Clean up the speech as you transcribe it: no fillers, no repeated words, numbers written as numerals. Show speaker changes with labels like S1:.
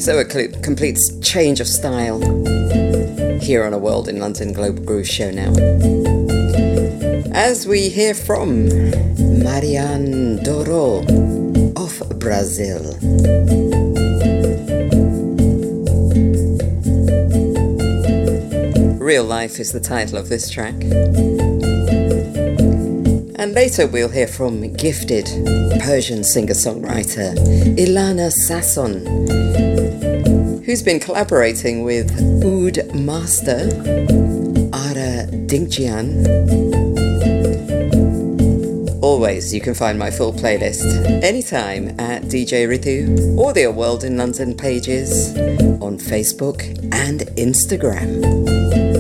S1: So a complete change of style here on A World in London Global Groove Show now. As we hear from Marianne Doro of Brazil. Real Life is the title of this track. And later we'll hear from gifted Persian singer-songwriter Ilana Sasson, who's been collaborating with oud master Ara Dinkjian. Always, you can find my full playlist anytime at DJ Ritu or the A World in London pages on Facebook and Instagram.